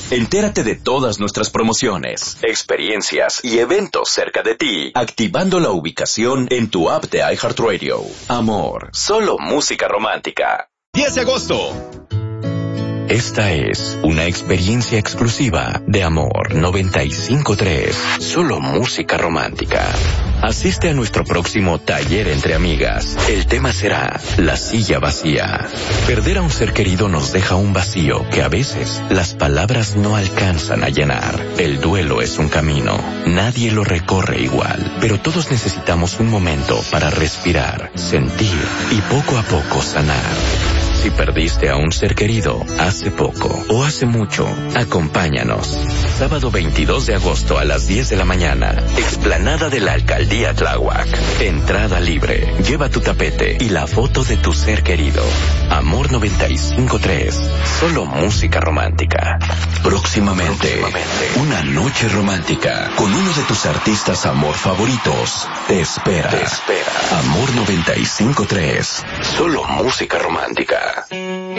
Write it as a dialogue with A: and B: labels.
A: Entérate de todas nuestras promociones, experiencias y eventos cerca de ti, activando la ubicación en tu app de iHeartRadio. Amor, solo música romántica.
B: 10 de agosto.
C: Esta es una experiencia exclusiva de Amor 95.3, solo música romántica. Asiste a nuestro próximo taller entre amigas. El tema será la silla vacía. Perder a un ser querido nos deja un vacío que a veces las palabras no alcanzan a llenar. El duelo es un camino. Nadie lo recorre igual, pero todos necesitamos un momento para respirar, sentir y poco a poco sanar. Si perdiste a un ser querido hace poco o hace mucho, acompáñanos. Sábado 22 de agosto a las 10 de la mañana, explanada de la Alcaldía Tláhuac. Entrada libre. Lleva tu tapete y la foto de tu ser querido. Amor 95.3, solo música romántica. Próximamente, una noche romántica con uno de tus artistas amor favoritos. Te espera. Amor 95.3, solo música romántica.